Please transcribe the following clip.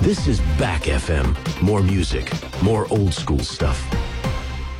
This is Back FM. More music, more old school stuff.